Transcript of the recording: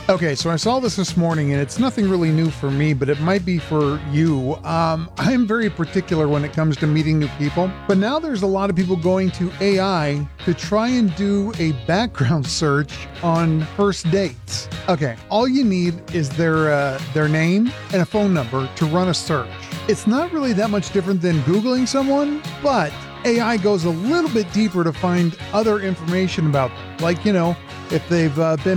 Okay, so I saw this morning, and it's nothing really new for me, but it might be for you. I'm very particular when it comes to meeting new people, but now there's a lot of people going to AI to try and do a background search on first dates. Okay, all you need is their name and a phone number to run a search. It's not really that much different than Googling someone, but AI goes a little bit deeper to find other information about them. Like, if they've been